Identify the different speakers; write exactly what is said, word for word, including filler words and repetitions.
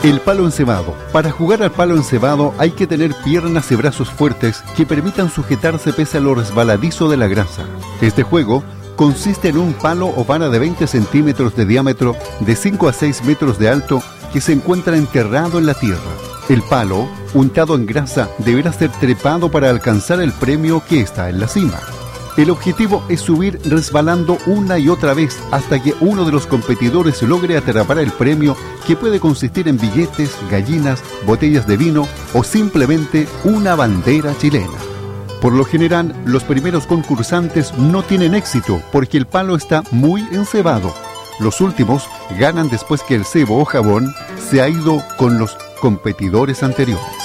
Speaker 1: El palo encebado. Para jugar al palo encebado hay que tener piernas y brazos fuertes que permitan sujetarse pese a lo resbaladizo de la grasa. Este juego consiste en un palo o vara de veinte centímetros de diámetro, de cinco a seis metros de alto, que se encuentra enterrado en la tierra. El palo, untado en grasa, deberá ser trepado para alcanzar el premio que está en la cima. El objetivo es subir resbalando una y otra vez hasta que uno de los competidores logre atrapar el premio, que puede consistir en billetes, gallinas, botellas de vino o simplemente una bandera chilena. Por lo general, los primeros concursantes no tienen éxito porque el palo está muy encebado. Los últimos ganan después que el cebo o jabón se ha ido con los competidores anteriores.